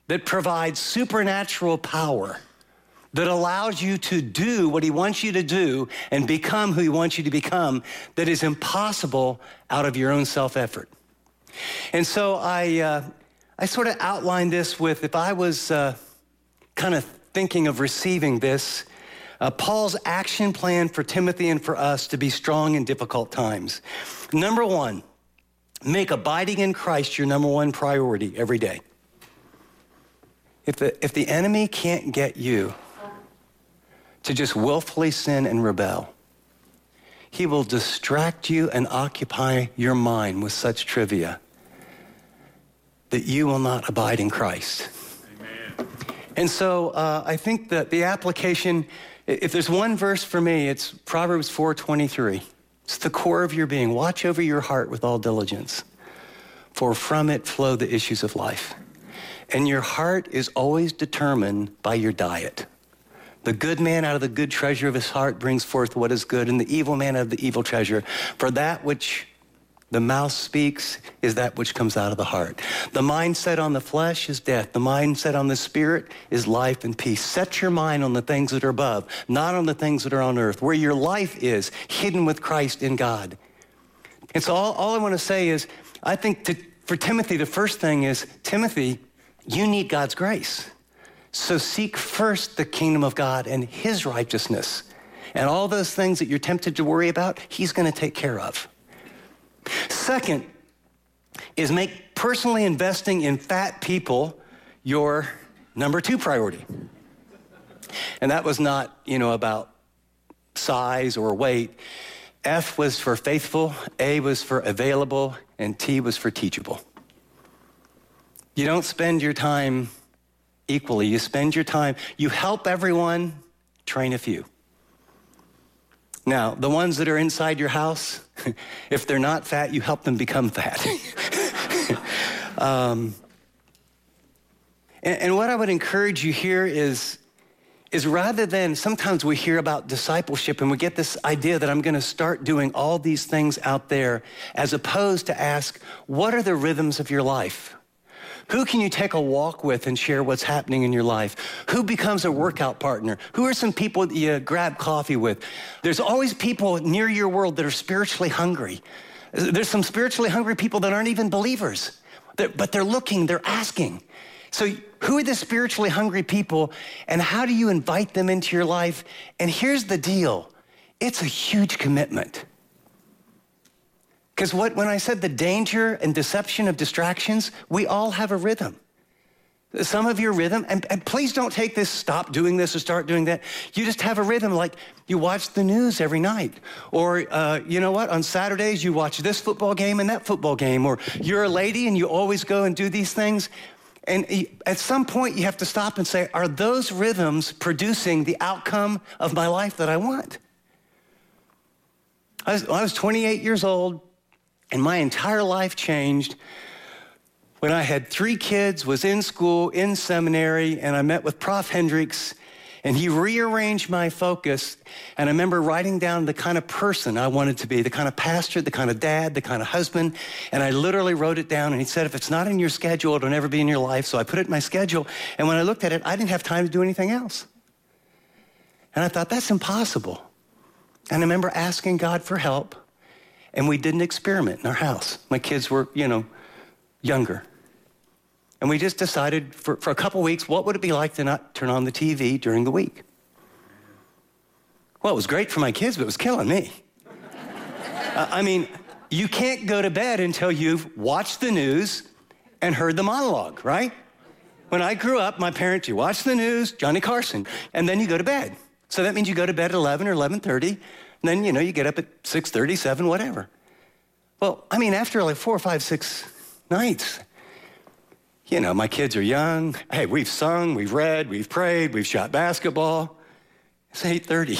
that provides supernatural power that allows you to do what he wants you to do and become who he wants you to become that is impossible out of your own self-effort. And so I sort of outlined this with, if I was kind of thinking of receiving this, Paul's action plan for Timothy and for us to be strong in difficult times. Number one, make abiding in Christ your number one priority every day. If the enemy can't get you to just willfully sin and rebel, he will distract you and occupy your mind with such trivia that you will not abide in Christ. Amen. And so I think that the application, if there's one verse for me, it's Proverbs 4:23. It's the core of your being. Watch over your heart with all diligence, for from it flow the issues of life. And your heart is always determined by your diet. The good man out of the good treasure of his heart brings forth what is good, and the evil man out of the evil treasure. For that which the mouth speaks is that which comes out of the heart. The mindset on the flesh is death. The mindset on the spirit is life and peace. Set your mind on the things that are above, not on the things that are on earth, where your life is hidden with Christ in God. And so all I want to say is, I think for Timothy, the first thing is, Timothy, you need God's grace. So seek first the kingdom of God and his righteousness. And all those things that you're tempted to worry about, he's going to take care of. Second is make personally investing in fat people your number two priority. And that was not, about size or weight. F was for faithful, A was for available, and T was for teachable. You don't spend your time equally. You spend your time, you help everyone, train a few. Now, the ones that are inside your house, if they're not fat, you help them become fat. And what I would encourage you here is rather than, sometimes we hear about discipleship and we get this idea that I'm going to start doing all these things out there, as opposed to ask, what are the rhythms of your life? Who can you take a walk with and share what's happening in your life? Who becomes a workout partner? Who are some people that you grab coffee with? There's always people near your world that are spiritually hungry. There's some spiritually hungry people that aren't even believers, but they're looking, they're asking. So who are the spiritually hungry people, and how do you invite them into your life? And here's the deal. It's a huge commitment. Because when I said the danger and deception of distractions, we all have a rhythm. Some of your rhythm, and please don't take this, stop doing this or start doing that. You just have a rhythm, like you watch the news every night. Or you know what, on Saturdays you watch this football game and that football game. Or you're a lady and you always go and do these things. And at some point you have to stop and say, are those rhythms producing the outcome of my life that I want? I was 28 years old. And my entire life changed when I had 3 kids, was in school, in seminary, and I met with Prof. Hendricks, and he rearranged my focus. And I remember writing down the kind of person I wanted to be, the kind of pastor, the kind of dad, the kind of husband. And I literally wrote it down, and he said, if it's not in your schedule, it'll never be in your life. So I put it in my schedule. And when I looked at it, I didn't have time to do anything else. And I thought, that's impossible. And I remember asking God for help. And we did an experiment in our house. My kids were, younger. And we just decided for a couple weeks, what would it be like to not turn on the TV during the week? Well, it was great for my kids, but it was killing me. You can't go to bed until you've watched the news and heard the monologue, right? When I grew up, my parents, you watch the news, Johnny Carson, and then you go to bed. So that means you go to bed at 11 or 11:30. And then, you get up at 6:30, 7, whatever. Well, after like 4, 5, 6 nights, my kids are young. Hey, we've sung, we've read, we've prayed, we've shot basketball. It's 8:30.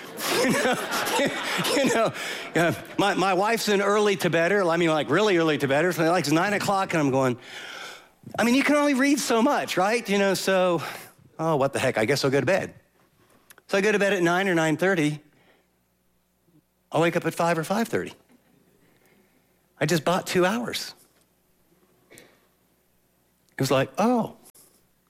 My wife's an early to bedder. Like really early to bedder. So it's 9 o'clock, and I'm going, you can only read so much, right? What the heck? I guess I'll go to bed. So I go to bed at 9 or 9:30. I'll wake up at 5 or 5:30. I just bought 2 hours. It was like, oh,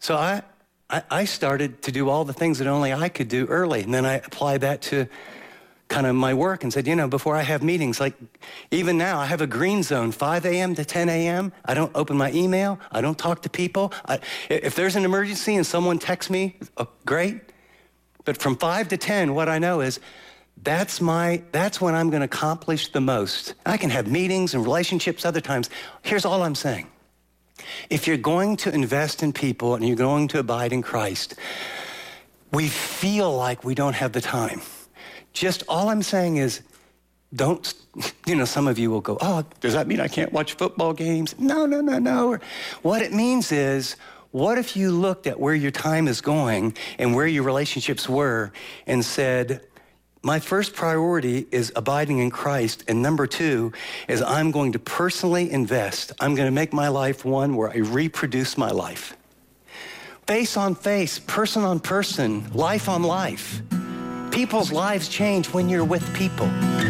So I started to do all the things that only I could do early. And then I applied that to kind of my work and said, before I have meetings, like even now, I have a green zone, 5 a.m. to 10 a.m. I don't open my email. I don't talk to people. If there's an emergency and someone texts me, great. But from 5 to 10, what I know is that's when I'm going to accomplish the most. I can have meetings and relationships other times. Here's all I'm saying. If you're going to invest in people and you're going to abide in Christ, we feel like we don't have the time. Just all I'm saying is don't, some of you will go, oh, does that mean I can't watch football games? No. What it means is, what if you looked at where your time is going and where your relationships were and said, my first priority is abiding in Christ, and number 2 is I'm going to personally invest. I'm going to make my life one where I reproduce my life. Face on face, person on person, life on life. People's lives change when you're with people.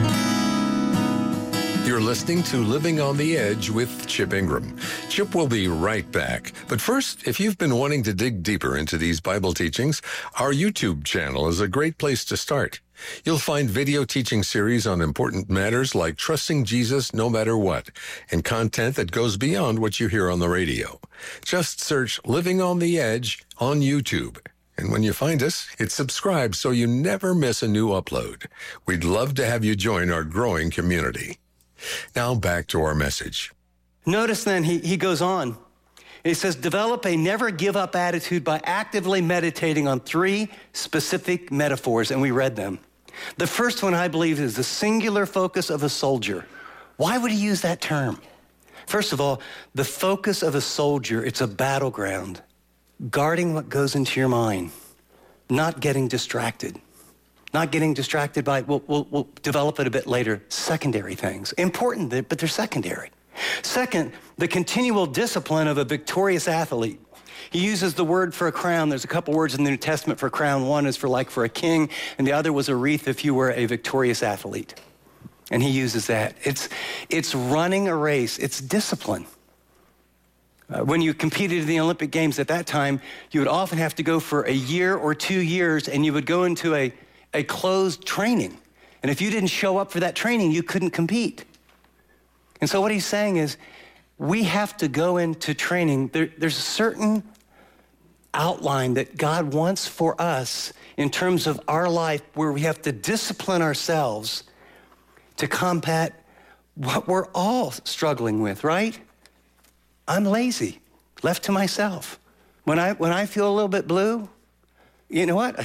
You're listening to Living on the Edge with Chip Ingram. Chip will be right back. But first, if you've been wanting to dig deeper into these Bible teachings, our YouTube channel is a great place to start. You'll find video teaching series on important matters like trusting Jesus no matter what, and content that goes beyond what you hear on the radio. Just search Living on the Edge on YouTube. And when you find us, hit subscribe so you never miss a new upload. We'd love to have you join our growing community. Now back to our message. Notice then he goes on. He says, develop a never give up attitude by actively meditating on 3 specific metaphors, and we read them. The first one, I believe, is the singular focus of a soldier. Why would he use that term? First of all, the focus of a soldier, it's a battleground. Guarding what goes into your mind, not getting distracted. Not getting distracted by, we'll develop it a bit later, secondary things. Important, but they're secondary. Second, the continual discipline of a victorious athlete. He uses the word for a crown. There's a couple words in the New Testament for crown. One is for a king, and the other was a wreath if you were a victorious athlete. And he uses that. It's running a race. It's discipline. When you competed in the Olympic Games at that time, you would often have to go for a year or 2 years, and you would go into a closed training. And if you didn't show up for that training, you couldn't compete. And so what he's saying is, we have to go into training. There's a certain outline that God wants for us in terms of our life where we have to discipline ourselves to combat what we're all struggling with, right? I'm lazy, left to myself. When I feel a little bit blue, you know what?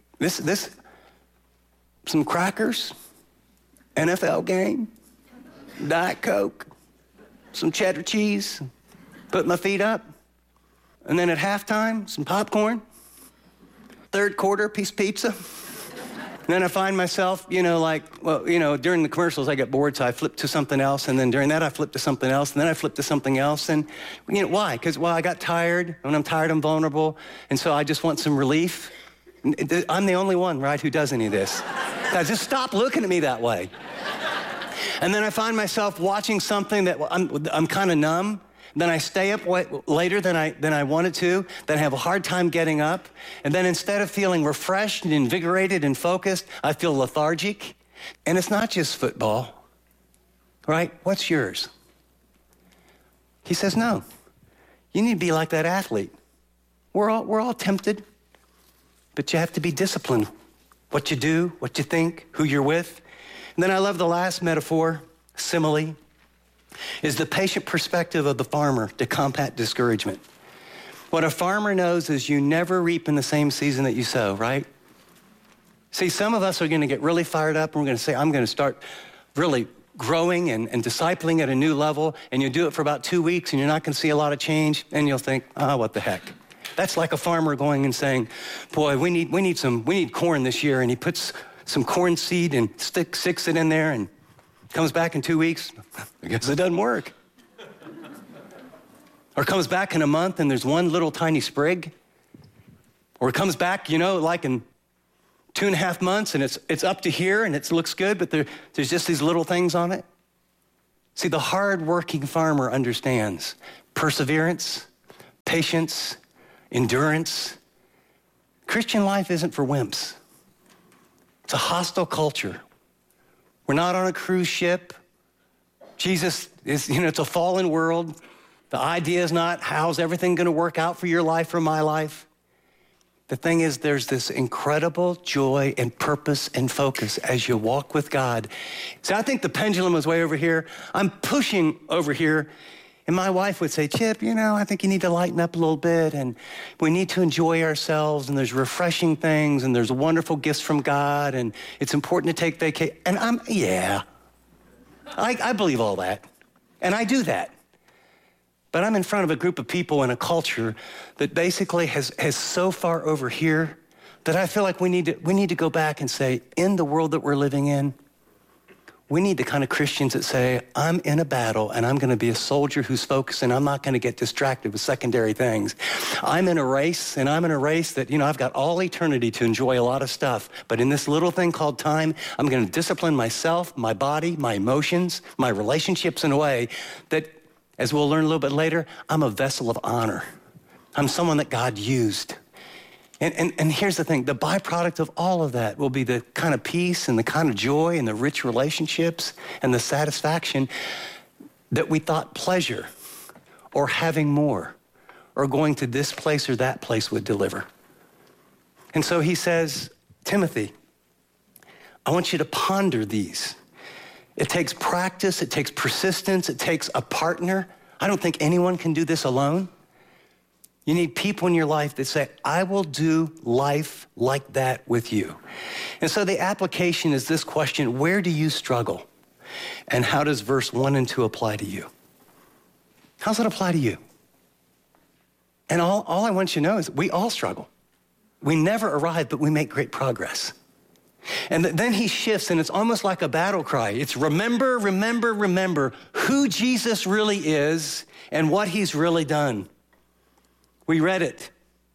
Some crackers, NFL game, Diet Coke, some cheddar cheese, put my feet up, and then at halftime, some popcorn, third quarter, piece of pizza. And then I find myself, during the commercials, I get bored, so I flip to something else. And then during that, I flip to something else. And then I flip to something else. And, why? Because, I got tired. When I'm tired, I'm vulnerable. And so I just want some relief. I'm the only one, right, who does any of this. Now, just stop looking at me that way. And then I find myself watching something that I'm kind of numb. Then I stay up later than I wanted to. Then I have a hard time getting up. And then instead of feeling refreshed and invigorated and focused, I feel lethargic. And it's not just football, right? What's yours? He says, no. You need to be like that athlete. We're all tempted, but you have to be disciplined. What you do, what you think, who you're with. And then I love the last metaphor, simile, is the patient perspective of the farmer to combat discouragement. What a farmer knows is you never reap in the same season that you sow, right? See, some of us are going to get really fired up and we're going to say, I'm going to start really growing and discipling at a new level, and you'll do it for about 2 weeks and you're not going to see a lot of change, and you'll think, what the heck. That's like a farmer going and saying, boy, we need corn this year, and he puts some corn seed and sticks it in there and comes back in 2 weeks. I guess it doesn't work. Or comes back in a month and there's one little tiny sprig. Or it comes back, like in 2.5 months and it's up to here and it looks good, but there's just these little things on it. See, the hard-working farmer understands perseverance, patience, endurance. Christian life isn't for wimps. It's a hostile culture. We're not on a cruise ship. Jesus is, it's a fallen world. The idea is not, how's everything going to work out for your life or my life? The thing is, there's this incredible joy and purpose and focus as you walk with God. So I think the pendulum is way over here. I'm pushing over here. And my wife would say, Chip, I think you need to lighten up a little bit, and we need to enjoy ourselves, and there's refreshing things, and there's wonderful gifts from God, and it's important to take vacation. And I believe all that, and I do that. But I'm in front of a group of people in a culture that basically has so far over here that I feel like we need to go back and say, in the world that we're living in, we need the kind of Christians that say, I'm in a battle and I'm going to be a soldier who's focused and I'm not going to get distracted with secondary things. I'm in a race and I'm in a race that, I've got all eternity to enjoy a lot of stuff. But in this little thing called time, I'm going to discipline myself, my body, my emotions, my relationships in a way that, as we'll learn a little bit later, I'm a vessel of honor. I'm someone that God used. And here's the thing, the byproduct of all of that will be the kind of peace and the kind of joy and the rich relationships and the satisfaction that we thought pleasure or having more or going to this place or that place would deliver. And so he says, Timothy, I want you to ponder these. It takes practice, it takes persistence, it takes a partner. I don't think anyone can do this alone. You need people in your life that say, I will do life like that with you. And so the application is this question, where do you struggle? And how does verse 1 and 2 apply to you? How's it apply to you? And all I want you to know is we all struggle. We never arrive, but we make great progress. And then he shifts, and it's almost like a battle cry. It's remember, remember, remember who Jesus really is and what he's really done. We read it.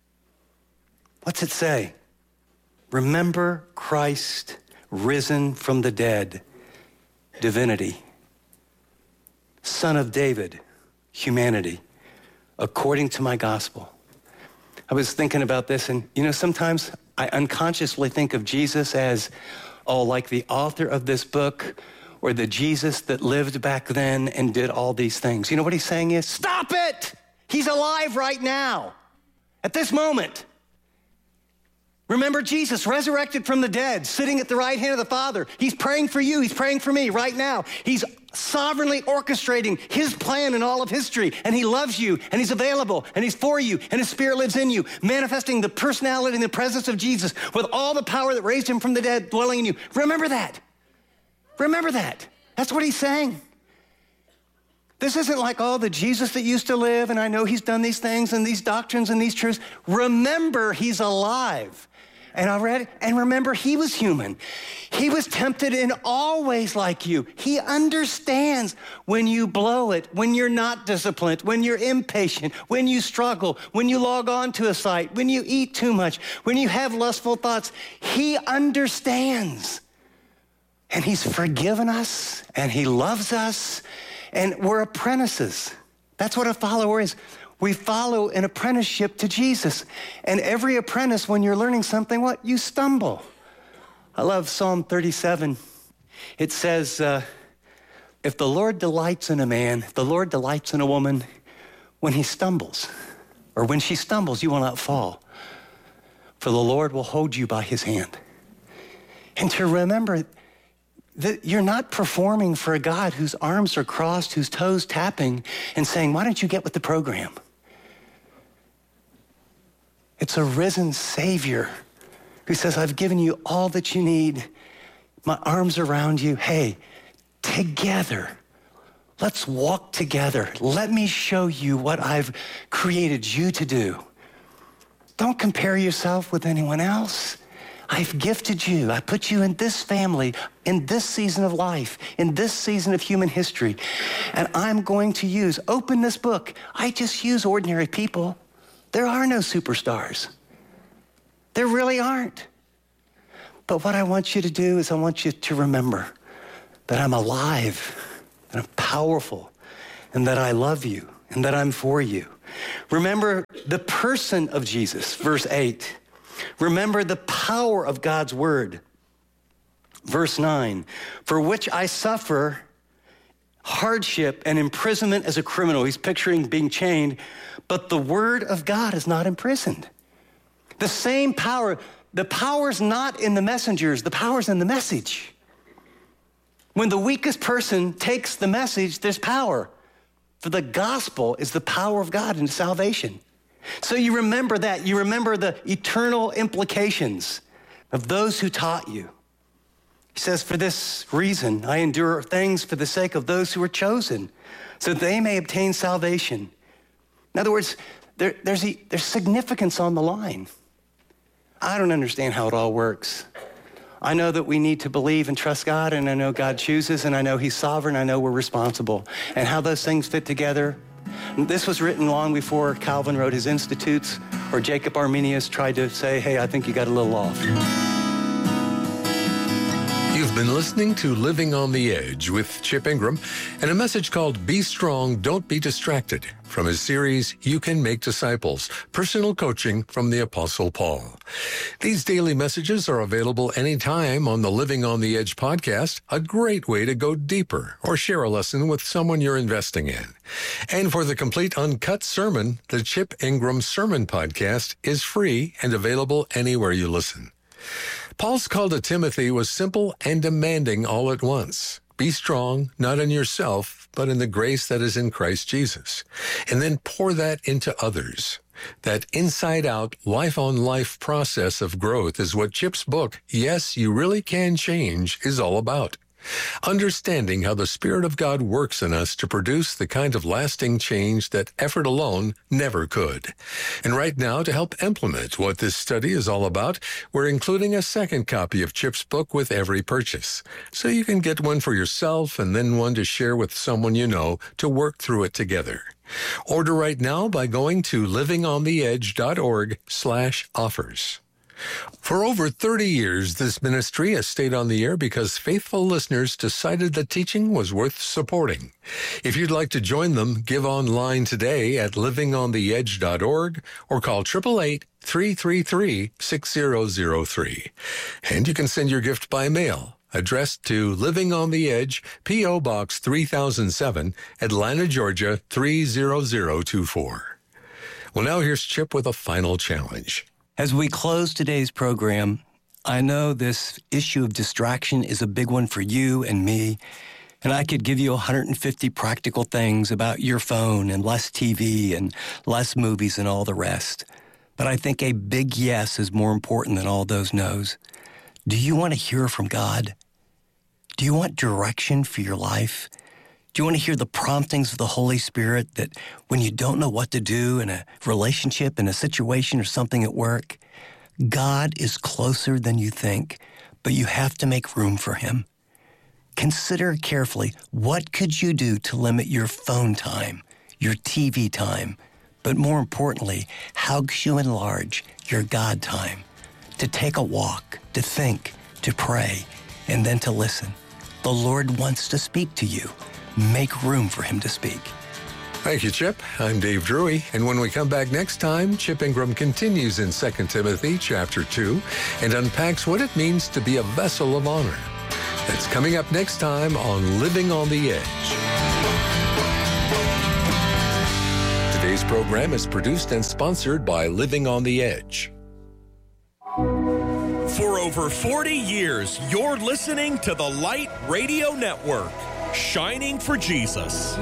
What's it say? Remember Christ risen from the dead, divinity, Son of David, humanity, according to my gospel. I was thinking about this, and sometimes I unconsciously think of Jesus as, like the author of this book, or the Jesus that lived back then and did all these things. You know what he's saying is, stop it! He's alive right now, at this moment. Remember Jesus, resurrected from the dead, sitting at the right hand of the Father. He's praying for you. He's praying for me right now. He's sovereignly orchestrating his plan in all of history, and he loves you, and he's available, and he's for you, and his Spirit lives in you, manifesting the personality and the presence of Jesus with all the power that raised him from the dead dwelling in you. Remember that. Remember that. That's what he's saying. This isn't like, the Jesus that used to live, and I know he's done these things and these doctrines and these truths. Remember, he's alive. And remember, he was human. He was tempted in all ways like you. He understands when you blow it, when you're not disciplined, when you're impatient, when you struggle, when you log on to a site, when you eat too much, when you have lustful thoughts. He understands. And he's forgiven us, and he loves us. And we're apprentices. That's what a follower is. We follow an apprenticeship to Jesus. And every apprentice, when you're learning something, you stumble. I love Psalm 37. It says, if the Lord delights in a man, if the Lord delights in a woman, when he stumbles, or when she stumbles, you will not fall. For the Lord will hold you by his hand. And to remember that you're not performing for a God whose arms are crossed, whose toes tapping, and saying, why don't you get with the program? It's a risen Savior who says, I've given you all that you need. My arms around you. Hey, together, let's walk together. Let me show you what I've created you to do. Don't compare yourself with anyone else. I've gifted you. I put you in this family, in this season of life, in this season of human history. And I'm going to open this book. I just use ordinary people. There are no superstars. There really aren't. But what I want you to do is I want you to remember that I'm alive, that I'm powerful, and that I love you, and that I'm for you. Remember the person of Jesus, verse 8. Remember the power of God's word. Verse 9, for which I suffer hardship and imprisonment as a criminal. He's picturing being chained, but the word of God is not imprisoned. The same power, the power's not in the messengers, the power's in the message. When the weakest person takes the message, there's power. For the gospel is the power of God into salvation. So you remember that. You remember the eternal implications of those who taught you. He says, for this reason, I endure things for the sake of those who are chosen, so that they may obtain salvation. In other words, there's significance on the line. I don't understand how it all works. I know that we need to believe and trust God, and I know God chooses, and I know he's sovereign. I know we're responsible. And how those things fit together. This was written long before Calvin wrote his Institutes, or Jacob Arminius tried to say, hey, I think you got a little off. You've been listening to Living on the Edge with Chip Ingram and a message called Be Strong, Don't Be Distracted from his series, You Can Make Disciples, Personal Coaching from the Apostle Paul. These daily messages are available anytime on the Living on the Edge podcast, a great way to go deeper or share a lesson with someone you're investing in. And for the complete uncut sermon, the Chip Ingram Sermon Podcast is free and available anywhere you listen. Paul's call to Timothy was simple and demanding all at once. Be strong, not in yourself, but in the grace that is in Christ Jesus. And then pour that into others. That inside-out, life-on-life process of growth is what Chip's book, Yes, You Really Can Change, is all about. Understanding how the Spirit of God works in us to produce the kind of lasting change that effort alone never could. And right now, to help implement what this study is all about, we're including a second copy of Chip's book with every purchase. So you can get one for yourself and then one to share with someone you know to work through it together. Order right now by going to livingontheedge.org/offers. For over 30 years, this ministry has stayed on the air because faithful listeners decided the teaching was worth supporting. If you'd like to join them, give online today at livingontheedge.org or call 888-333-6003. And you can send your gift by mail, addressed to Living on the Edge, P.O. Box 3007, Atlanta, Georgia 30024. Well, now here's Chip with a final challenge. As we close today's program, I know this issue of distraction is a big one for you and me, and I could give you 150 practical things about your phone and less TV and less movies and all the rest. But I think a big yes is more important than all those no's. Do you want to hear from God? Do you want direction for your life? Do you want to hear the promptings of the Holy Spirit that when you don't know what to do in a relationship, in a situation, or something at work, God is closer than you think, but you have to make room for him. Consider carefully, what could you do to limit your phone time, your TV time, but more importantly, how could you enlarge your God time? To take a walk, to think, to pray, and then to listen. The Lord wants to speak to you. Make room for him to speak. Thank you, Chip. I'm Dave Drury, and when we come back next time, Chip Ingram continues in 2 Timothy chapter 2 and unpacks what it means to be a vessel of honor. That's coming up next time on Living on the Edge. Today's program is produced and sponsored by Living on the Edge. For over 40 years, you're listening to the Light Radio Network, shining for Jesus.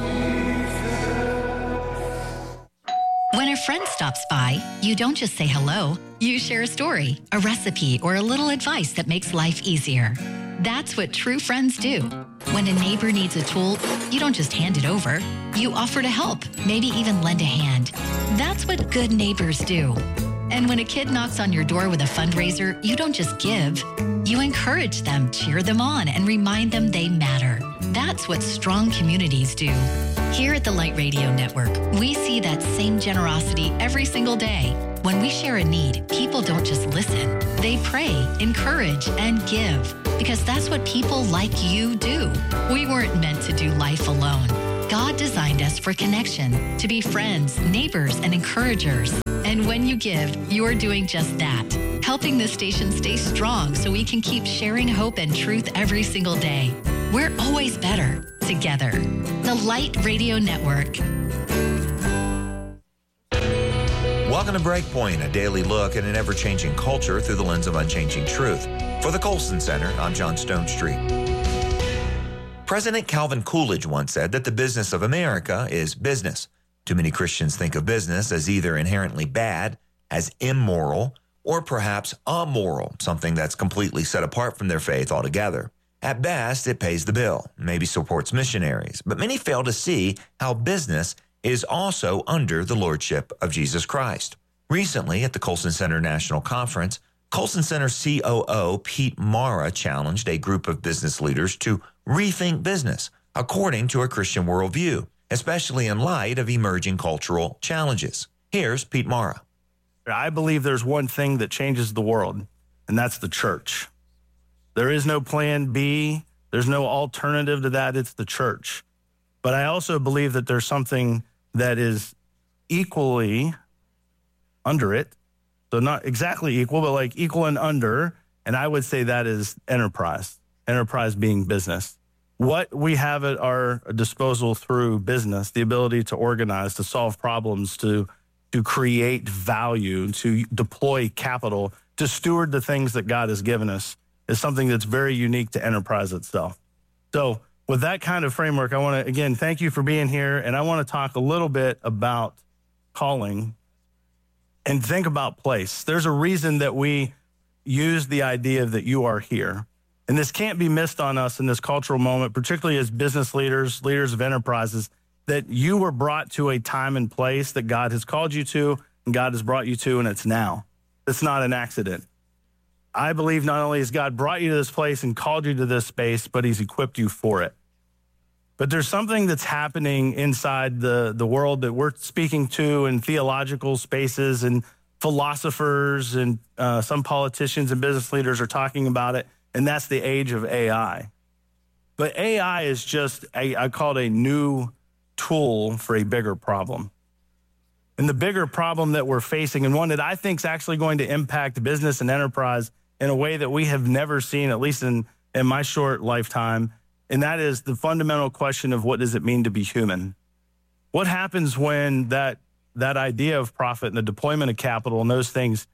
When a friend stops by, you don't just say hello. You share a story, a recipe, or a little advice that makes life easier. That's what true friends do. When a neighbor needs a tool, you don't just hand it over. You offer to help, maybe even lend a hand. That's what good neighbors do. And when a kid knocks on your door with a fundraiser, you don't just give. You encourage them, cheer them on, and remind them they matter. That's what strong communities do. Here at the Light Radio Network, we see that same generosity every single day. When we share a need, people don't just listen. They pray, encourage, and give. Because that's what people like you do. We weren't meant to do life alone. God designed us for connection, to be friends, neighbors, and encouragers. And when you give, you're doing just that, helping the station stay strong so we can keep sharing hope and truth every single day. We're always better together. The Light Radio Network. Welcome to Breakpoint, a daily look at an ever-changing culture through the lens of unchanging truth. For the Colson Center, I'm John Stonestreet. President Calvin Coolidge once said that the business of America is business. Too many Christians think of business as either inherently bad, as immoral, or perhaps amoral, something that's completely set apart from their faith altogether. At best, it pays the bill, maybe supports missionaries, but many fail to see how business is also under the lordship of Jesus Christ. Recently, at the Colson Center National Conference, Colson Center COO Pete Mara challenged a group of business leaders to rethink business according to a Christian worldview, especially in light of emerging cultural challenges. Here's Pete Mara. I believe there's one thing that changes the world, and that's the church. There is no plan B. There's no alternative to that. It's the church. But I also believe that there's something that is equally under it. So not exactly equal, but like equal and under. And I would say that is enterprise being business. What we have at our disposal through business, the ability to organize, to solve problems, to create value, to deploy capital, to steward the things that God has given us, is something that's very unique to enterprise itself. So with that kind of framework, I want to, again, thank you for being here. And I want to talk a little bit about calling and think about place. There's a reason that we use the idea that you are here. And this can't be missed on us in this cultural moment, particularly as business leaders of enterprises, that you were brought to a time and place that God has called you to and God has brought you to, and it's now. It's not an accident. I believe not only has God brought you to this place and called you to this space, but he's equipped you for it. But there's something that's happening inside the world that we're speaking to in theological spaces, and philosophers and some politicians and business leaders are talking about it, and that's the age of AI. But AI is just, I call it a new tool for a bigger problem. And the bigger problem that we're facing, and one that I think is actually going to impact business and enterprise in a way that we have never seen, at least in my short lifetime, and that is the fundamental question of what does it mean to be human? What happens when that idea of profit and the deployment of capital and those things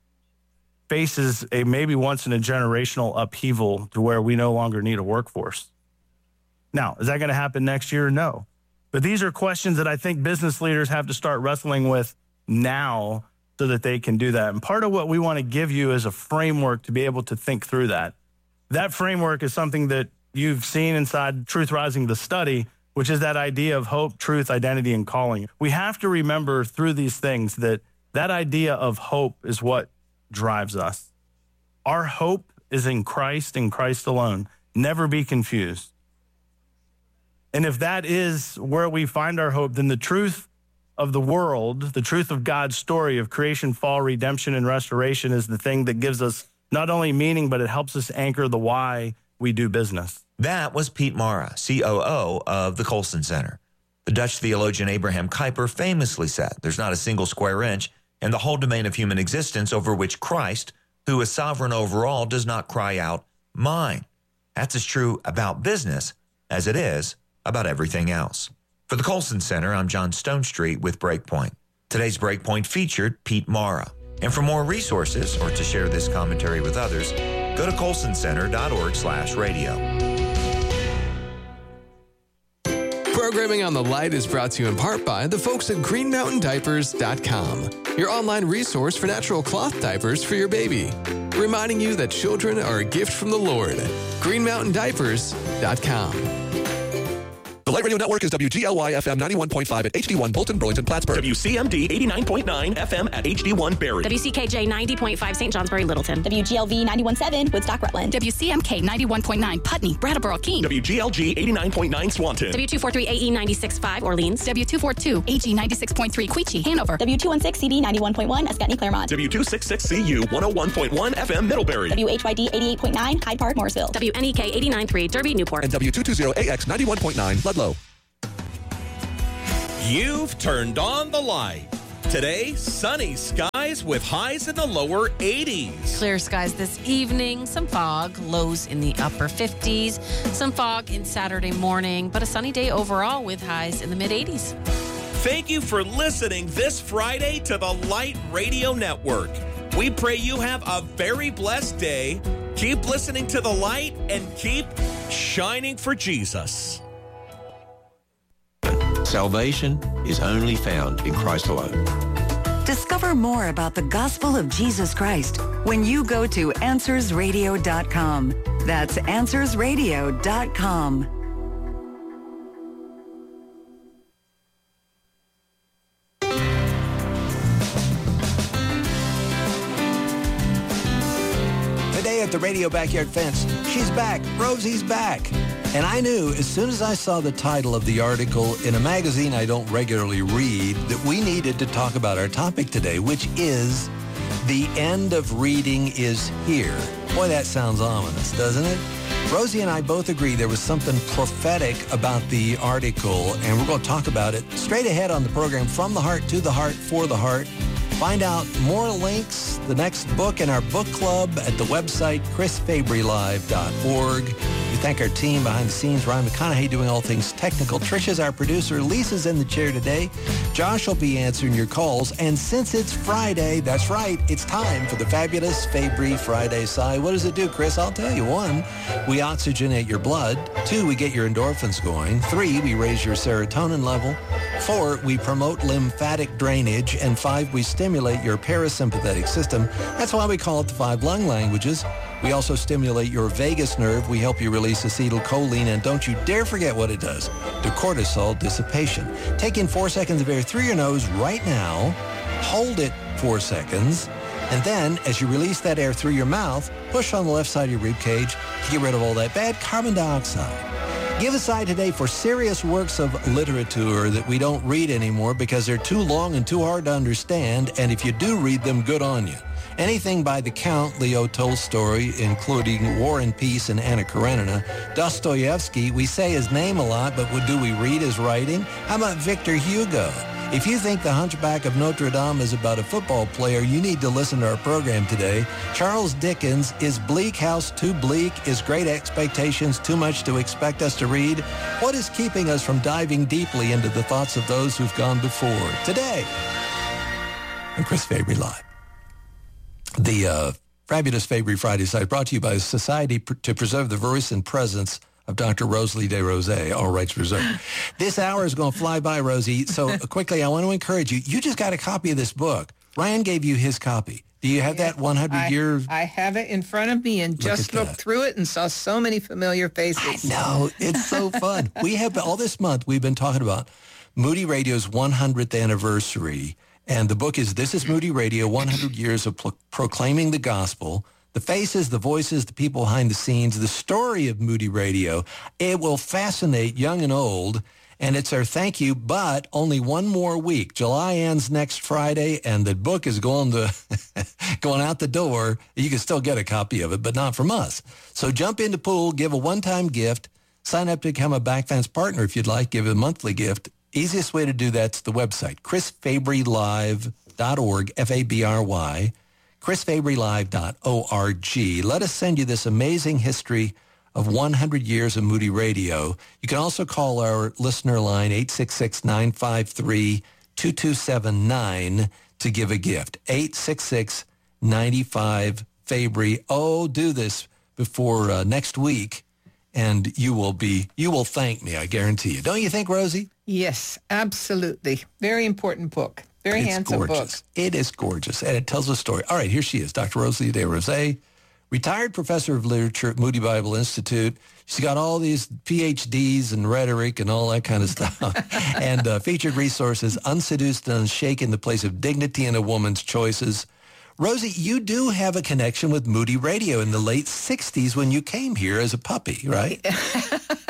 faces a maybe once in a generational upheaval to where we no longer need a workforce? Now, is that going to happen next year? No. But these are questions that I think business leaders have to start wrestling with now so that they can do that. And part of what we want to give you is a framework to be able to think through that. That framework is something that you've seen inside Truth Rising, the study, which is that idea of hope, truth, identity, and calling. We have to remember through these things that idea of hope is what drives us. Our hope is in Christ and Christ alone. Never be confused. And if that is where we find our hope, then the truth of the world, the truth of God's story of creation, fall, redemption, and restoration is the thing that gives us not only meaning, but it helps us anchor the why we do business. That was Pete Mara, COO of the Colson Center. The Dutch theologian Abraham Kuyper famously said, "There's not a single square inch in the whole domain of human existence over which Christ, who is sovereign over all, does not cry out, mine." That's as true about business as it is about everything else. For the Colson Center, I'm John Stonestreet with Breakpoint. Today's Breakpoint featured Pete Mara. And for more resources or to share this commentary with others, go to colsoncenter.org/radio. Programming on the Light is brought to you in part by the folks at GreenMountainDiapers.com, your online resource for natural cloth diapers for your baby. Reminding you that children are a gift from the Lord. GreenMountainDiapers.com. The Light Radio Network is WGLY-FM 91.5 at HD1 Bolton, Burlington, Plattsburgh. WCMD 89.9 FM at HD1 Barrie. WCKJ 90.5 St. Johnsbury, Littleton. WGLV 91.7 Woodstock, Rutland. WCMK 91.9 Putney, Brattleboro, Keene. WGLG 89.9 Swanton. W243 AE 96.5 Orleans. W242 AG 96.3 Queechee, Hanover. W216 CB 91.1 Escutney, Claremont. W266 CU 101.1 FM Middlebury. WHYD 88.9 Hyde Park, Morrisville. WNEK 89.3 Derby, Newport. And W220 AX 91.9 Ludlow. You've turned on the light. Today, sunny skies with highs in the lower 80s. Clear skies this evening, some fog, lows in the upper 50s, some fog in Saturday morning, but a sunny day overall with highs in the mid-80s. Thank you for listening this Friday to the Light Radio Network. We pray you have a very blessed day. Keep listening to the light and keep shining for Jesus. Salvation is only found in Christ alone. Discover more about the gospel of Jesus Christ when you go to AnswersRadio.com. That's AnswersRadio.com. Today at the Radio Backyard Fence, she's back. Rosie's back. And I knew as soon as I saw the title of the article in a magazine I don't regularly read that we needed to talk about our topic today, which is The End of Reading is Here. Boy, that sounds ominous, doesn't it? Rosie and I both agree there was something prophetic about the article, and we're going to talk about it straight ahead on the program, From the Heart to the Heart for the Heart. Find out more links, the next book in our book club at the website chrisfabrylive.org. We thank our team behind the scenes, Ryan McConaughey doing all things technical. Trisha's our producer. Lisa's in the chair today. Josh will be answering your calls. And since it's Friday, that's right, it's time for the fabulous Fabry Friday Sigh. What does it do, Chris? I'll tell you. 1, we oxygenate your blood. 2, we get your endorphins going. 3, we raise your serotonin level. 4, we promote lymphatic drainage. And 5, we stimulate your parasympathetic system. That's why we call it the 5 lung languages. We also stimulate your vagus nerve. We help you release acetylcholine. And don't you dare forget what it does to cortisol dissipation. Take in 4 seconds of air through your nose right now. Hold it 4 seconds. And then, as you release that air through your mouth, push on the left side of your rib cage to get rid of all that bad carbon dioxide. Give aside today for serious works of literature that we don't read anymore because they're too long and too hard to understand. And if you do read them, good on you. Anything by the Count, Leo Tolstoy, including War and Peace and Anna Karenina. Dostoevsky, we say his name a lot, but do we read his writing? How about Victor Hugo? If you think The Hunchback of Notre Dame is about a football player, you need to listen to our program today. Charles Dickens, Is Bleak House Too Bleak? Is Great Expectations Too Much to Expect Us to Read? What is keeping us from diving deeply into the thoughts of those who've gone before? Today, on Chris Fabry Live. The fabulous Fabry Friday Side brought to you by the Society to Preserve the Voice and Presence of Dr. Rosalie DesRosiers, all rights reserved. This hour is going to fly by, Rosie. So quickly, I want to encourage you. You just got a copy of this book. Ryan gave you his copy. Do you have that 100-year? I have it in front of me and just looked through it and saw so many familiar faces. I know. It's so fun. We have all this month, we've been talking about Moody Radio's 100th anniversary. And the book is This is Moody Radio, 100 Years of Proclaiming the Gospel. The faces, the voices, the people behind the scenes, the story of Moody Radio. It will fascinate young and old, and it's our thank you, but only one more week. July ends next Friday, and the book is going out the door. You can still get a copy of it, but not from us. So jump in the pool, give a one-time gift, sign up to become a Backfence partner if you'd like, give a monthly gift. Easiest way to do that's the website, chrisfabrylive.org, F-A-B-R-Y, chrisfabrylive.org. Let us send you this amazing history of 100 years of Moody Radio. You can also call our listener line, 866-953-2279, to give a gift. 866-95-FABRY. Oh, do this before next week, and you will thank me, I guarantee you. Don't you think, Rosie? Yes, absolutely. Very important book. Very handsome book. It is gorgeous, and it tells a story. All right, here she is, Dr. Rosalie DesRosiers, retired professor of literature at Moody Bible Institute. She's got all these PhDs and rhetoric and all that kind of stuff. And featured resources, Unseduced and Unshaken, the place of dignity in a woman's choices. Rosie, you do have a connection with Moody Radio in the late 60s when you came here as a puppy, right?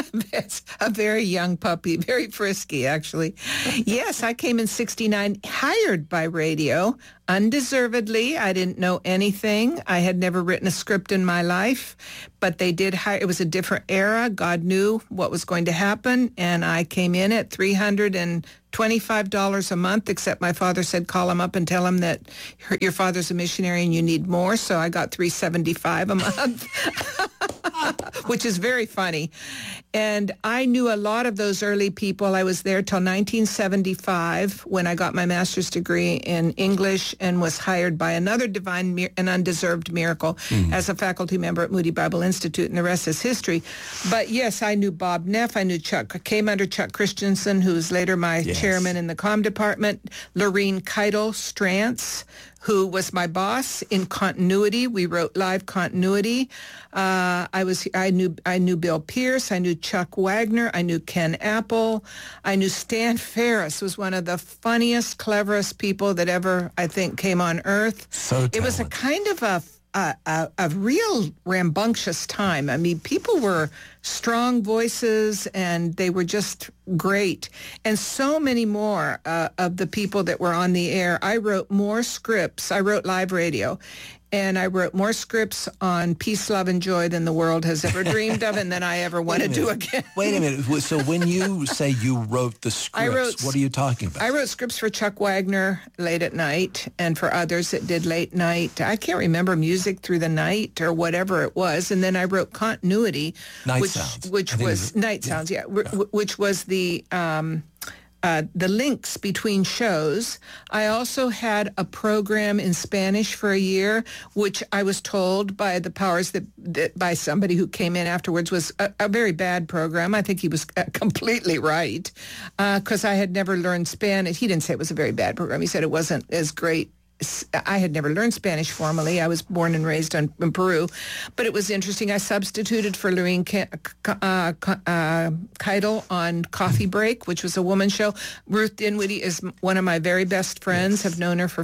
a very young puppy, very frisky, actually. Yes, I came in 69, hired by radio, undeservedly. I didn't know anything. I had never written a script in my life, but they did hire. It was a different era. God knew what was going to happen, and I came in at $325 a month, except my father said, call him up and tell him that your father's a missionary and you need more. So I got $375 a month, which is very funny. And I knew a lot of those early people. I was there till 1975 when I got my master's degree in English and was hired by another divine and undeserved miracle as a faculty member at Moody Bible Institute, and the rest is history. But yes, I knew Bob Neff. I knew Chuck. I came under Chuck Christensen, who was later my chairman in the comm department. Lorene Keitel Strantz, who was my boss in continuity. We wrote live continuity. I knew Bill Pierce. I knew Chuck Wagner. I knew Ken Apple. I knew Stan Ferris was one of the funniest, cleverest people that ever, I think, came on earth. So talented. It was a kind of a real rambunctious time. I mean, people were strong voices, and they were just great. And so many more of the people that were on the air. I wrote more scripts. I wrote live radio. And I wrote more scripts on peace, love, and joy than the world has ever dreamed of and than I ever want to do again. Wait a minute. So when you say you wrote the scripts, what are you talking about? I wrote scripts for Chuck Wagner late at night and for others that did late night. I can't remember Music Through the Night or whatever it was. And then I wrote Continuity. Night Sounds. Which was Night Sounds, which was the links between shows. I also had a program in Spanish for a year, which I was told by the powers that by somebody who came in afterwards was a very bad program. I think he was completely right, because I had never learned Spanish. He didn't say it was a very bad program. He said it wasn't as great. I had never learned Spanish formally. I was born and raised in Peru. But it was interesting. I substituted for Lorene Keitel on Coffee Break, which was a woman's show. Ruth Dinwiddie is one of my very best friends. Have known her for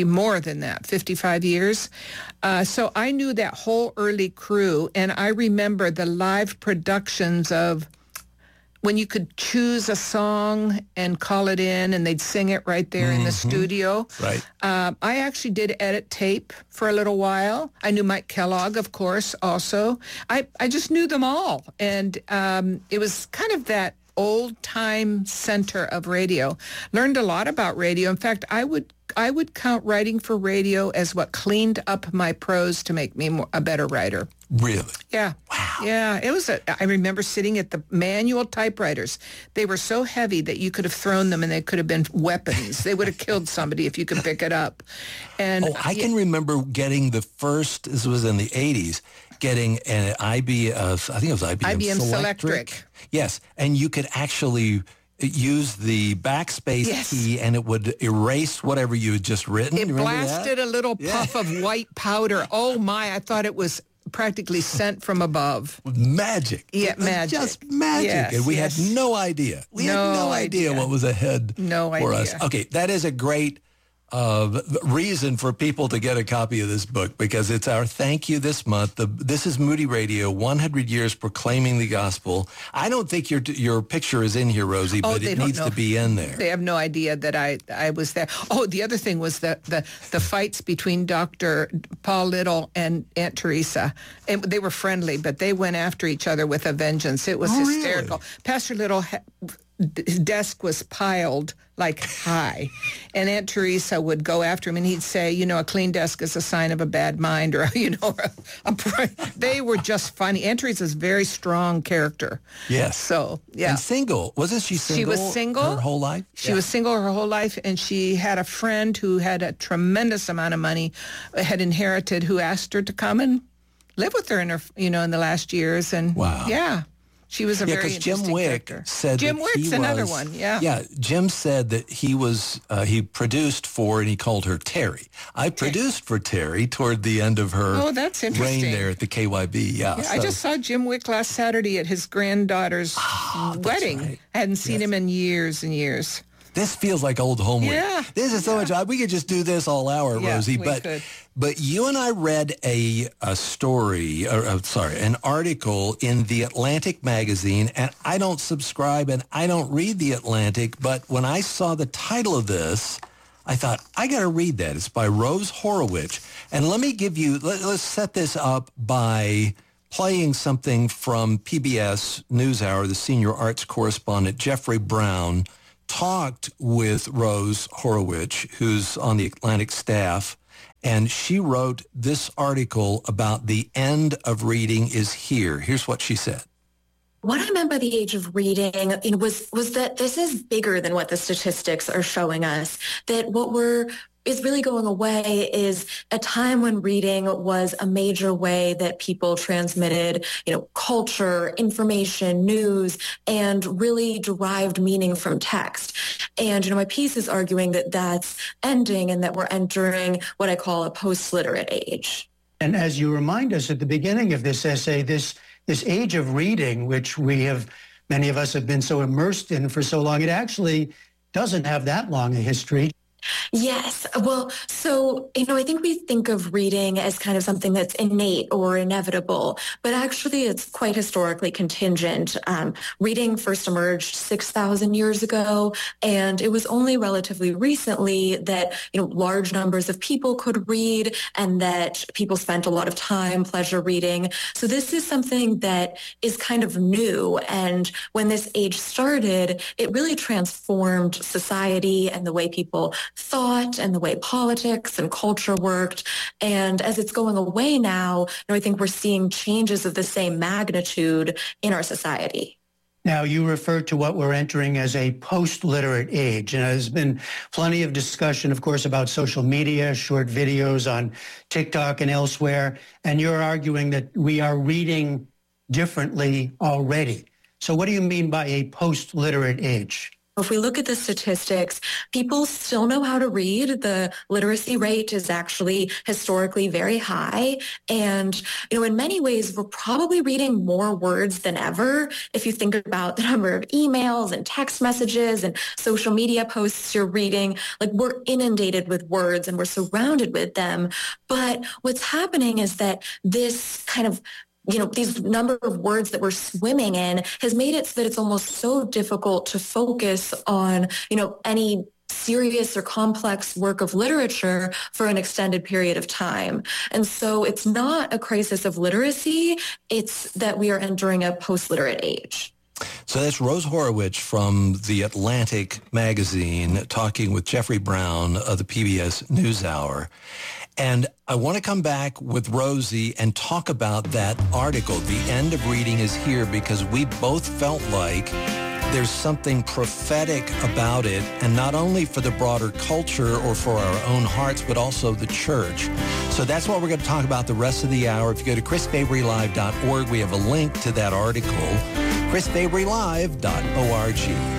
55 years. So I knew that whole early crew, and I remember the live productions of when you could choose a song and call it in, and they'd sing it right there in the studio. Right. I actually did edit tape for a little while. I knew Mike Kellogg, of course, also. I just knew them all. And it was kind of that old-time center of radio. Learned a lot about radio. In fact, I would count writing for radio as what cleaned up my prose to make me a better writer. Really? Yeah. Wow. Yeah. It was I remember sitting at the manual typewriters. They were so heavy that you could have thrown them and they could have been weapons. They would have killed somebody if you could pick it up. And I can remember getting the first, this was in the 80s, getting an IBM Selectric. Yes. And you could actually use the backspace key, and it would erase whatever you had just written. It blasted a little puff of white powder. Oh my, I thought it was practically sent from above. Magic. Yeah, magic. Just magic. Yes, and we had no idea. We had no idea what was ahead for us. Okay, that is a great reason for people to get a copy of this book, because it's our thank you this month. This is Moody Radio, 100 years proclaiming the gospel. I don't think your picture is in here, Rosie, but it needs to be in there. They have no idea that I was there. Oh, the other thing was the fights between Dr. Paul Little and Aunt Teresa. And they were friendly, but they went after each other with a vengeance. It was hysterical. Really? Pastor Little his desk was piled like high, and Aunt Teresa would go after him, and he'd say, a clean desk is a sign of a bad mind, or they were just funny. Aunt Teresa's a very strong character. Yes. So yeah. And single, wasn't she single? She was single her whole life. She was single her whole life, and she had a friend who had a tremendous amount of money, had inherited, who asked her to come and live with her in her, in the last years, and yeah. She was a very interesting Jim Wick character. said Jim that Wick's another one, yeah. Yeah, Jim said that he was, he produced for, and he called her Terry. I produced for Terry toward the end of her reign there at the KYB, yeah. I just saw Jim Wick last Saturday at his granddaughter's wedding. Right. I hadn't seen him in years and years. This feels like old homework. Yeah. This is so much. We could just do this all hour, Yeah, Rosie. we could. But you and I read an article in The Atlantic magazine, and I don't subscribe and I don't read The Atlantic, but when I saw the title of this, I thought, I got to read that. It's by Rose Horowitz. And let me give you, let's set this up by playing something from PBS NewsHour. The senior arts correspondent, Jeffrey Brown, talked with Rose Horowitz, who's on the Atlantic staff, and she wrote this article about the end of reading is here. Here's what she said. What I meant by the age of reading was that this is bigger than what the statistics are showing us, that what is really going away is a time when reading was a major way that people transmitted, culture, information, news, and really derived meaning from text. And, my piece is arguing that that's ending and that we're entering what I call a post-literate age. And as you remind us at the beginning of this essay, this age of reading, which many of us have been so immersed in for so long, it actually doesn't have that long a history. Yes. Well, so, I think we think of reading as kind of something that's innate or inevitable, but actually it's quite historically contingent. Reading first emerged 6,000 years ago, and it was only relatively recently that, large numbers of people could read and that people spent a lot of time pleasure reading. So this is something that is kind of new. And when this age started, it really transformed society and the way people thought and the way politics and culture worked. And as it's going away now, I think we're seeing changes of the same magnitude in our society. Now, you refer to what we're entering as a post-literate age. And there's been plenty of discussion, of course, about social media, short videos on TikTok and elsewhere. And you're arguing that we are reading differently already. So what do you mean by a post-literate age? If we look at the statistics, people still know how to read. The literacy rate is actually historically very high. And, in many ways, we're probably reading more words than ever. If you think about the number of emails and text messages and social media posts you're reading, we're inundated with words and we're surrounded with them. But what's happening is that this kind of these number of words that we're swimming in has made it so that it's almost so difficult to focus on, any serious or complex work of literature for an extended period of time. And so it's not a crisis of literacy, it's that we are entering a post-literate age. So that's Rose Horowitz from The Atlantic magazine talking with Jeffrey Brown of the PBS NewsHour. And I want to come back with Rosie and talk about that article, The End of Reading is Here, because we both felt like there's something prophetic about it, and not only for the broader culture or for our own hearts, but also the church. So that's what we're going to talk about the rest of the hour. If you go to chrisfabrylive.org, we have a link to that article, chrisfabrylive.org.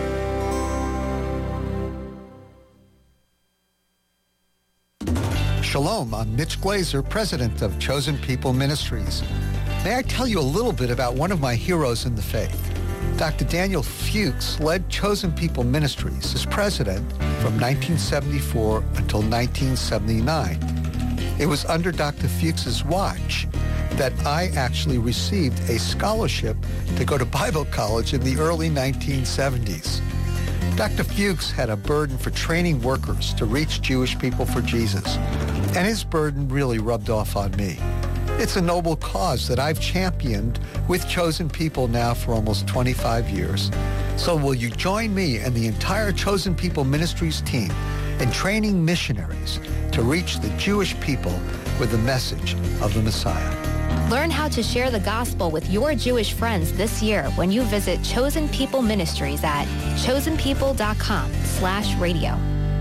Shalom, I'm Mitch Glazer, president of Chosen People Ministries. May I tell you a little bit about one of my heroes in the faith? Dr. Daniel Fuchs led Chosen People Ministries as president from 1974 until 1979. It was under Dr. Fuchs's watch that I actually received a scholarship to go to Bible college in the early 1970s. Dr. Fuchs had a burden for training workers to reach Jewish people for Jesus, and his burden really rubbed off on me. It's a noble cause that I've championed with Chosen People now for almost 25 years. So will you join me and the entire Chosen People Ministries team in training missionaries to reach the Jewish people with the message of the Messiah? Learn how to share the gospel with your Jewish friends this year when you visit Chosen People Ministries at chosenpeople.com/radio.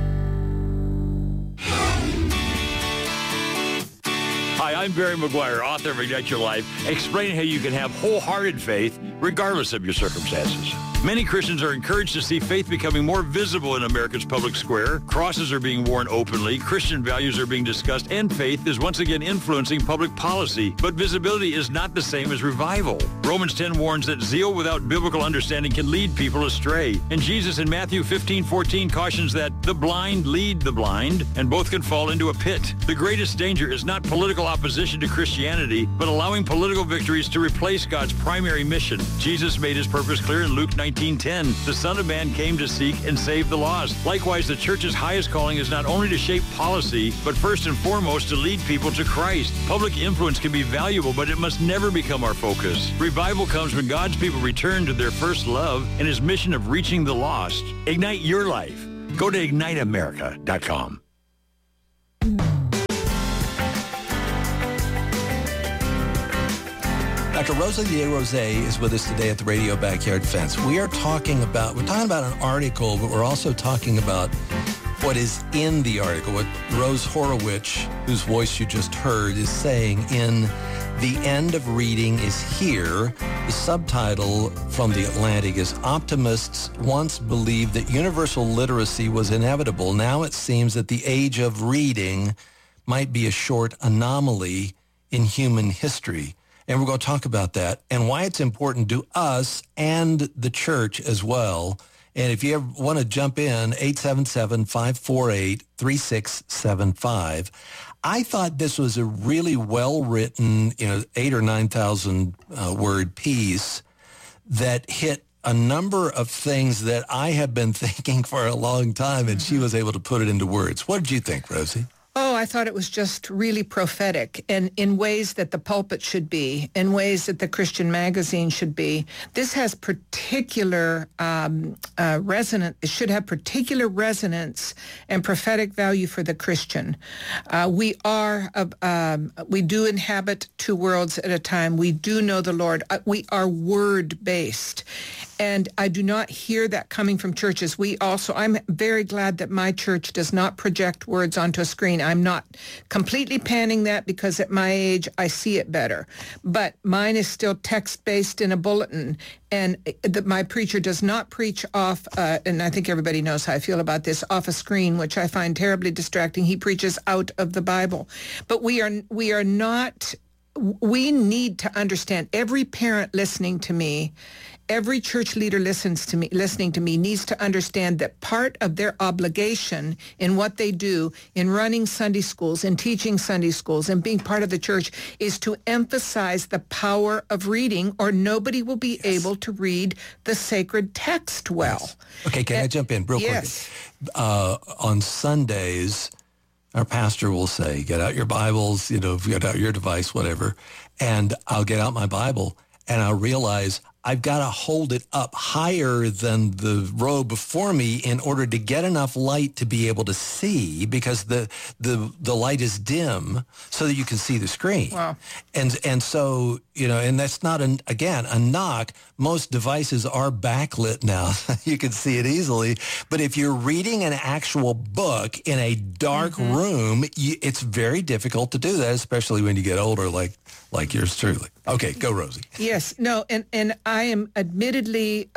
Hi, I'm Barry McGuire, author of Ignite Your Life, explaining how you can have wholehearted faith regardless of your circumstances. Many Christians are encouraged to see faith becoming more visible in America's public square. Crosses are being worn openly, Christian values are being discussed, and faith is once again influencing public policy. But visibility is not the same as revival. Romans 10 warns that zeal without biblical understanding can lead people astray. And Jesus in Matthew 15:14 cautions that the blind lead the blind, and both can fall into a pit. The greatest danger is not political opposition to Christianity, but allowing political victories to replace God's primary mission. Jesus made his purpose clear in Luke 19:10. The Son of Man came to seek and save the lost. Likewise, the church's highest calling is not only to shape policy, but first and foremost to lead people to Christ. Public influence can be valuable, but it must never become our focus. Revival comes when God's people return to their first love and his mission of reaching the lost. Ignite your life. Go to IgniteAmerica.com. Dr. Rosalie DeRose is with us today at the Radio Backyard Fence. We're talking about an article, but we're also talking about what is in the article, what Rose Horowitz, whose voice you just heard, is saying in The End of Reading is Here. The subtitle from The Atlantic is Optimists once believed that universal literacy was inevitable. Now it seems that the age of reading might be a short anomaly in human history. And we're going to talk about that and why it's important to us and the church as well. And if you ever want to jump in, 877-548-3675. I thought this was a really well-written, 8,000 or 9,000 word piece that hit a number of things that I have been thinking for a long time, and she was able to put it into words. What did you think, Rosie? Oh, I thought it was just really prophetic, and in ways that the pulpit should be, in ways that the Christian magazine should be. This has particular resonance. It should have particular resonance and prophetic value for the Christian. We do inhabit two worlds at a time. We do know the Lord. We are word-based. And I do not hear that coming from churches. I'm very glad that my church does not project words onto a screen. I'm not completely panning that because at my age, I see it better. But mine is still text-based in a bulletin. And my preacher does not preach off, and I think everybody knows how I feel about this, off a screen, which I find terribly distracting. He preaches out of the Bible. But we need to understand, every parent listening to me, every church leader listening to me needs to understand that part of their obligation in what they do in running Sunday schools and teaching Sunday schools and being part of the church is to emphasize the power of reading, or nobody will be able to read the sacred text well. Yes. Okay, can I jump in real quick? On Sundays, our pastor will say, get out your Bibles, get out your device, whatever, and I'll get out my Bible and I'll realize I've got to hold it up higher than the row before me in order to get enough light to be able to see, because the light is dim so that you can see the screen. Wow. And so, and that's not, a knock. Most devices are backlit now. You can see it easily. But if you're reading an actual book in a dark room, it's very difficult to do that, especially when you get older, like yours truly. Okay, go, Rosie. Yes, no, and I am admittedly,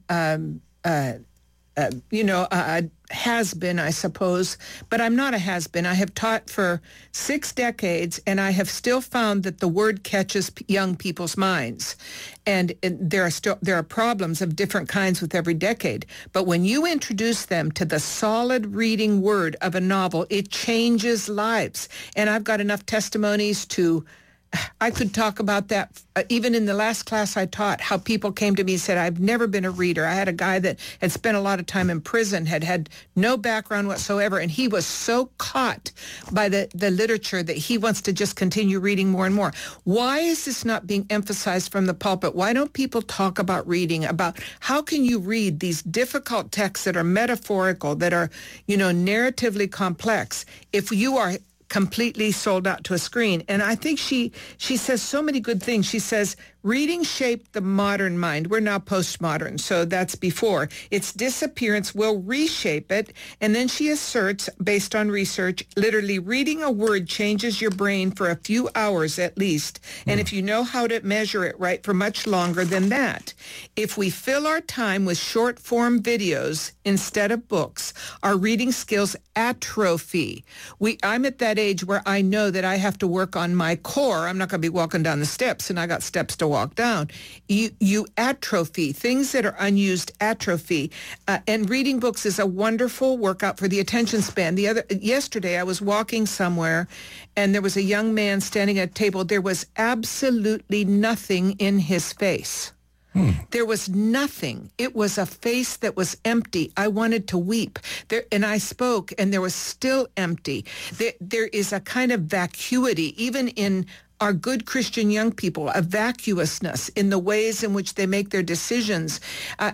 has-been, I suppose, but I'm not a has-been. I have taught for 6 decades, and I have still found that the word catches young people's minds. And there are problems of different kinds with every decade. But when you introduce them to the solid reading word of a novel, it changes lives. And I've got enough testimonies I could talk about that even in the last class I taught, how people came to me and said, I've never been a reader. I had a guy that had spent a lot of time in prison, had no background whatsoever, and he was so caught by the literature that he wants to just continue reading more and more. Why is this not being emphasized from the pulpit? Why don't people talk about reading, about how can you read these difficult texts that are metaphorical, that are, narratively complex, if you are completely sold out to a screen? And I think she says so many good things. She says, Reading shaped the modern mind. We're now postmodern, so that's before. Its disappearance will reshape it. And then she asserts, based on research, literally reading a word changes your brain for a few hours at least. And if you know how to measure it right, for much longer than that. If we fill our time with short-form videos instead of books, our reading skills atrophy. I'm at that age where I know that I have to work on my core. I'm not going to be walking down the steps, and I got steps to walk down. You atrophy. Things that are unused atrophy. And reading books is a wonderful workout for the attention span. Yesterday, I was walking somewhere, and there was a young man standing at a table. There was absolutely nothing in his face. There was nothing. It was a face that was empty. I wanted to weep. And I spoke, and there was still empty. There is a kind of vacuity, even in our good Christian young people, a vacuousness in the ways in which they make their decisions. I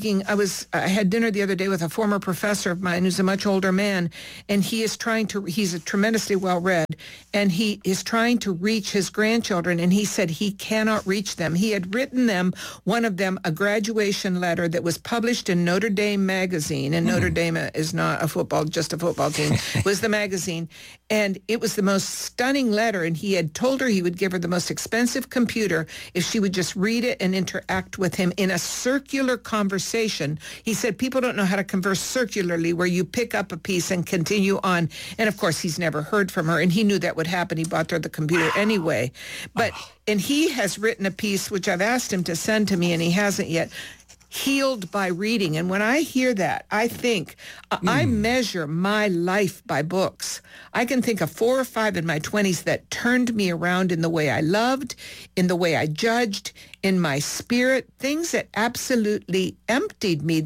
had dinner the other day with a former professor of mine who's a much older man, and he's a tremendously well-read, and he is trying to reach his grandchildren, and he said he cannot reach them. He had written them, one of them, a graduation letter that was published in Notre Dame magazine, and Notre Dame is not just a football team. It was the magazine, and it was the most stunning letter, and he had told her he would give her the most expensive computer if she would just read it and interact with him in a circular conversation. He said people don't know how to converse circularly, where you pick up a piece and continue on. And of course, he's never heard from her, and he knew that would happen. He bought her the computer anyway. And he has written a piece, which I've asked him to send to me, and he hasn't yet, healed by reading. And when I hear that, I think, I measure my life by books. I can think of 4 or 5 in my 20s that turned me around in the way I loved, in the way I judged, in my spirit, things that absolutely emptied me.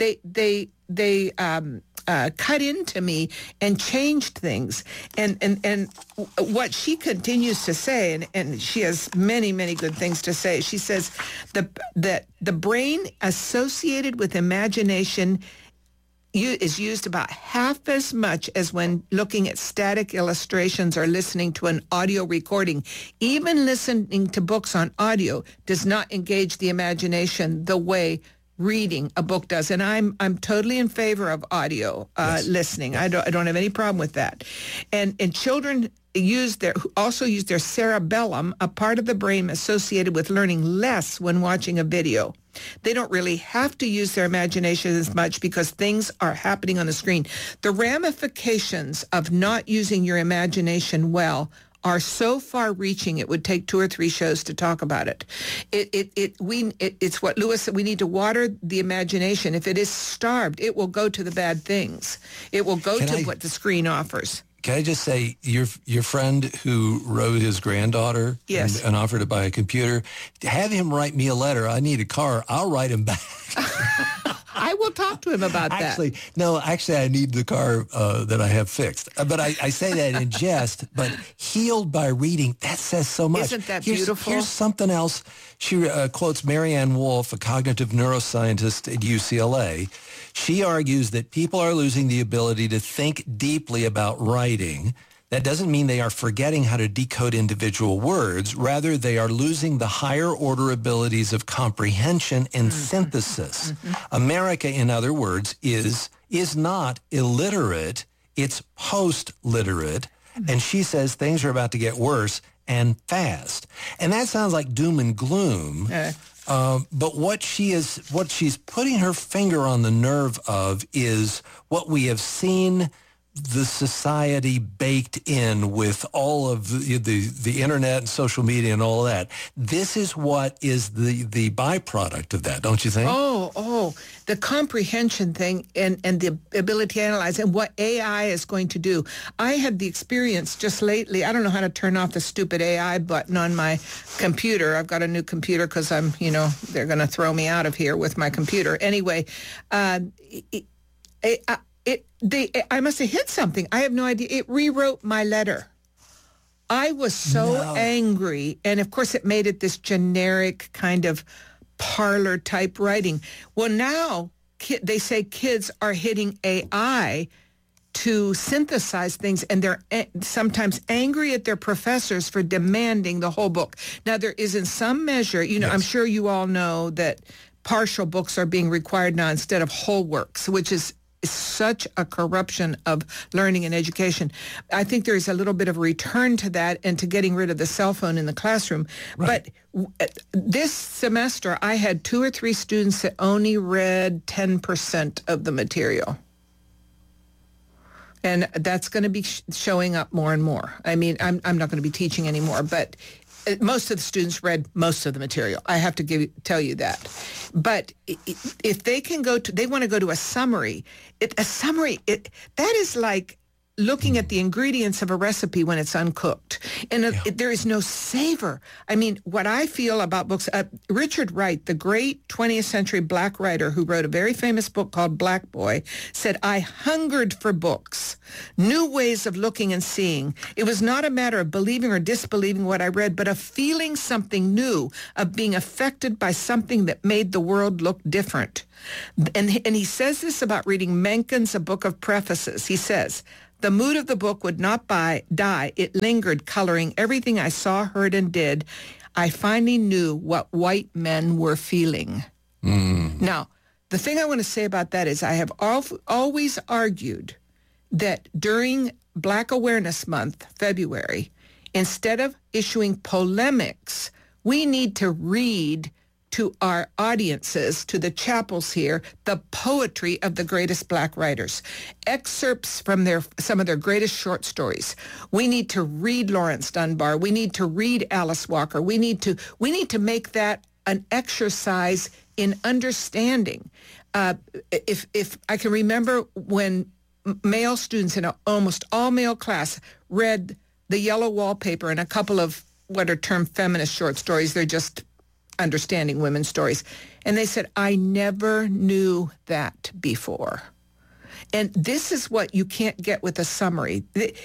They cut into me and changed things. And what she continues to say, and she has many, many good things to say, she says that the brain associated with imagination is used about half as much as when looking at static illustrations or listening to an audio recording. Even listening to books on audio does not engage the imagination the way reading a book does. And I'm totally in favor of audio listening. I don't have any problem with that. And children also use their cerebellum, a part of the brain associated with learning less when watching a video. They don't really have to use their imagination as much because things are happening on the screen. The ramifications of not using your imagination well are so far-reaching, it would take 2 or 3 shows to talk about it. It's what Lewis said, we need to water the imagination. If it is starved, it will go to the bad things. It will go to what the screen offers. Can I just say, your friend who wrote his granddaughter and offered to buy a computer, have him write me a letter. I need a car. I'll write him back. I will talk to him about that. Actually, I need the car that I have fixed. But I say that in jest, but healed by reading, that says so much. Isn't that beautiful? Here's something else. She quotes Marianne Wolf, a cognitive neuroscientist at UCLA. She argues that people are losing the ability to think deeply about writing. That doesn't mean they are forgetting how to decode individual words. Rather, they are losing the higher order abilities of comprehension and synthesis. America, in other words, is not illiterate. It's post-literate. And she says things are about to get worse and fast. And that sounds like doom and gloom. But what she's putting her finger on the nerve of is what we have seen the society baked in with all of the internet and social media and all that. This is what is the byproduct of that, don't you think? Oh, the comprehension thing and the ability to analyze and what AI is going to do. I had the experience just lately. I don't know how to turn off the stupid AI button on my computer. I've got a new computer because they're going to throw me out of here with my computer. Anyway, I must have hit something. I have no idea. It rewrote my letter. I was so angry. And of course, it made it this generic kind of parlor type writing. Well, now they say kids are hitting AI to synthesize things, and they're sometimes angry at their professors for demanding the whole book. Now, there is in some measure, I'm sure you all know that partial books are being required now instead of whole works, which is such a corruption of learning and education. I think there is a little bit of a return to that and to getting rid of the cell phone in the classroom. Right. But this semester, I had 2 or 3 students that only read 10% of the material. And that's going to be showing up more and more. I mean, I'm not going to be teaching anymore, but most of the students read most of the material. I have to tell you that. But if they can they want to go to a summary. That is like looking at the ingredients of a recipe when it's uncooked. And there is no savor. I mean, what I feel about books, Richard Wright, the great 20th century black writer who wrote a very famous book called Black Boy, said, I hungered for books, new ways of looking and seeing. It was not a matter of believing or disbelieving what I read, but of feeling something new, of being affected by something that made the world look different. And he says this about reading Mencken's A Book of Prefaces. He says, the mood of the book would not die. It lingered, coloring everything I saw, heard, and did. I finally knew what white men were feeling. Now, the thing I want to say about that is I have always argued that during Black Awareness Month, February, instead of issuing polemics, we need to read to our audiences, to the chapels here, the poetry of the greatest black writers, excerpts from some of their greatest short stories. We need to read Lawrence Dunbar. We need to read Alice Walker. We need to make that an exercise in understanding. If I can remember when male students in an almost all-male class read The Yellow Wallpaper and a couple of what are termed feminist short stories, they're just understanding women's stories. And they said, I never knew that before. And this is what you can't get with a summary.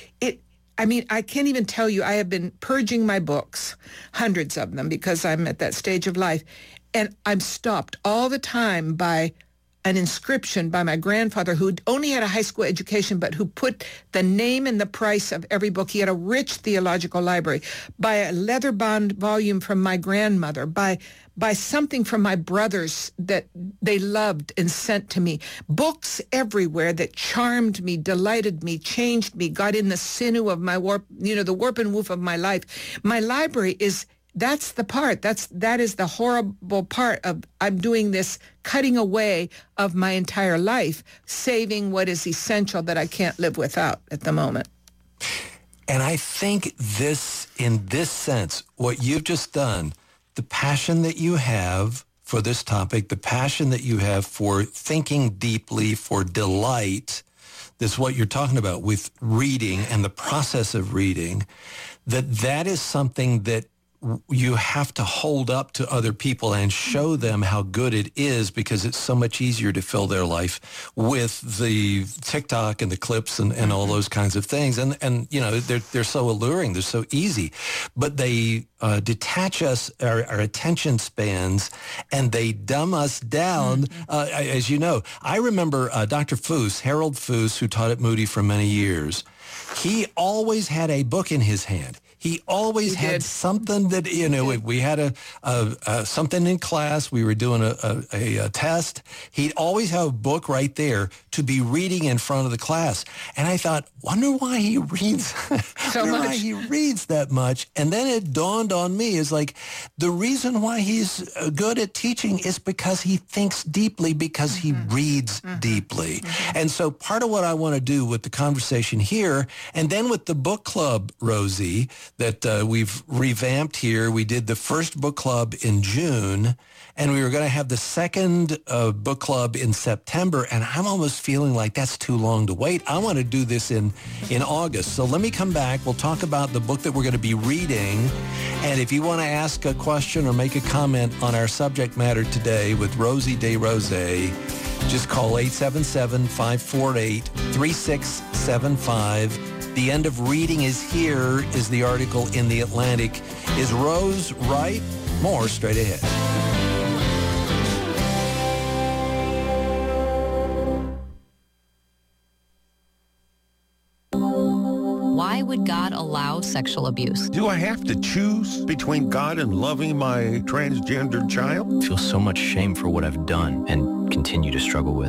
I can't even tell you, I have been purging my books, hundreds of them, because I'm at that stage of life. And I'm stopped all the time by an inscription by my grandfather, who only had a high school education, but who put the name and the price of every book. He had a rich theological library. By a leather-bound volume from my grandmother, by something from my brothers that they loved and sent to me. Books everywhere that charmed me, delighted me, changed me, got in the sinew of my the warp and woof of my life. My library that's the part. That is the horrible part of I'm doing this cutting away of my entire life, saving what is essential that I can't live without at the moment. And I think in this sense, what you've just done, the passion that you have for this topic, the passion that you have for thinking deeply, for delight, that's what you're talking about with reading and the process of reading, that is something that you have to hold up to other people and show them how good it is, because it's so much easier to fill their life with the TikTok and the clips and all those kinds of things. And they're so alluring. They're so easy. But they detach us, our attention spans, and they dumb us down. As you know, I remember Dr. Foos, Harold Foos, who taught at Moody for many years. He always had a book in his hand. He always had something that, we had something in class. We were doing a test. He'd always have a book right there to be reading in front of the class. And I thought, wonder why he reads why he reads that much. And then it dawned on me, is like, the reason why he's good at teaching is because he thinks deeply, because he reads deeply. And so part of what I want to do with the conversation here, and then with the book club, Rosie, that we've revamped here. We did the first book club in June, and we were going to have the second book club in September, and I'm almost feeling like that's too long to wait. I want to do this in August. So let me come back. We'll talk about the book that we're going to be reading, and if you want to ask a question or make a comment on our subject matter today with Rosie DeRose, just call 877-548-3675. The end of reading is here, is the article in The Atlantic. Is Rose right? More straight ahead. would God allow sexual abuse? Do I have to choose between God and loving my transgendered child? I feel so much shame for what I've done and continue to struggle with.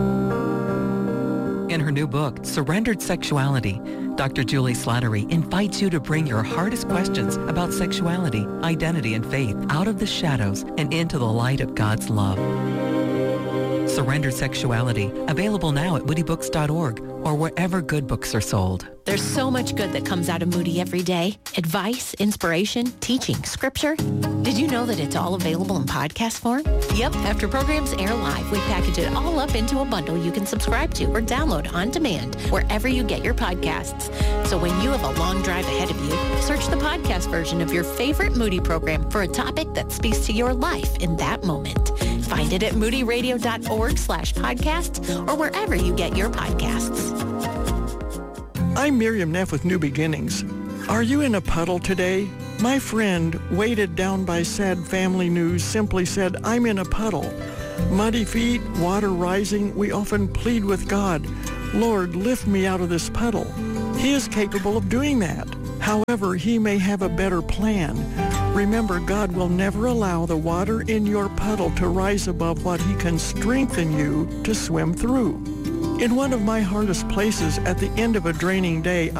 In her new book, Surrendered Sexuality, Dr. Julie Slattery invites you to bring your hardest questions about sexuality, identity, and faith out of the shadows and into the light of God's love. Surrendered Sexuality, available now at moodybooks.org or wherever good books are sold. There's so much good that comes out of Moody every day. Advice, inspiration, teaching, scripture. Did you know that it's all available in podcast form? Yep, after programs air live, we package it all up into a bundle you can subscribe to or download on demand wherever you get your podcasts. So when you have a long drive ahead of you, search the podcast version of your favorite Moody program for a topic that speaks to your life in that moment. Find it at moodyradio.org/podcasts or wherever you get your podcasts. I'm Miriam Neff with New Beginnings. Are you in a puddle today? My friend, weighted down by sad family news, simply said, I'm in a puddle. Muddy feet, water rising, we often plead with God, Lord, lift me out of this puddle. He is capable of doing that. However, he may have a better plan. Remember, God will never allow the water in your puddle to rise above what he can strengthen you to swim through. In one of my hardest places at the end of a draining day,